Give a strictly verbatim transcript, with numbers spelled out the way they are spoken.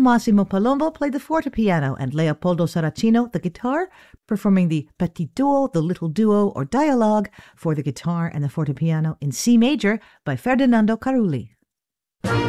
Massimo Palombo played the fortepiano and Leopoldo Saracino the guitar, performing the Petit Duo, the Little Duo, or Dialogue for the guitar and the fortepiano in C major by Ferdinando Carulli.